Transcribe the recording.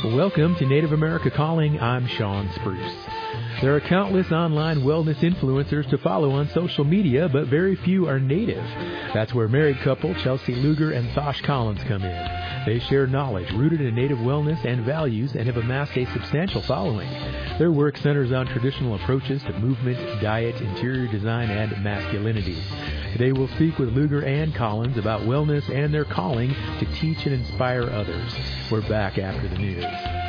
Welcome to Native America Calling. I'm Sean Spruce. There are countless online wellness influencers to follow on social media, but very few are native. That's where married couple Chelsea Luger and Thosh Collins come in. They share knowledge rooted in native wellness and values and have amassed a substantial following. Their work centers on traditional approaches to movement, diet, interior design, and masculinity. Today we'll speak with Luger and Collins about wellness and their calling to teach and inspire others. We're back after the news.